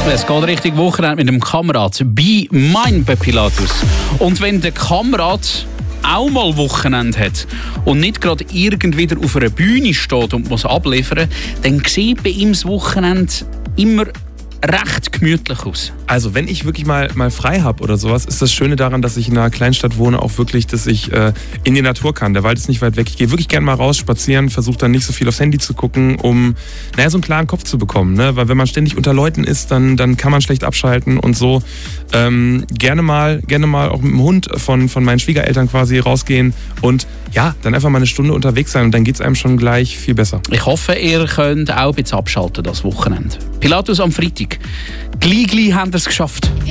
Es geht richtig Wochenende mit dem Kamerad. Be mine bei Pilatus. Und wenn der Kamerad auch mal Wochenende hat und nicht gerade irgendwie wieder auf einer Bühne steht und muss abliefern, dann sieht bei ihm das Wochenende immer recht gemütlich aus. Also wenn ich wirklich mal frei habe oder sowas, ist das Schöne daran, dass ich in einer Kleinstadt wohne, auch wirklich, dass ich in die Natur kann. Der Wald ist nicht weit weg. Ich gehe wirklich gerne mal raus, spazieren, versuche dann nicht so viel aufs Handy zu gucken, um so einen klaren Kopf zu bekommen. Ne? Weil wenn man ständig unter Leuten ist, dann kann man schlecht abschalten und so. Gerne mal auch mit dem Hund von meinen Schwiegereltern quasi rausgehen und ja, dann einfach mal eine Stunde unterwegs sein und dann geht es einem schon gleich viel besser. Ich hoffe, ihr könnt auch ein bisschen abschalten das Wochenende. Pilatus am Freitag. Gleich haben wir es geschafft.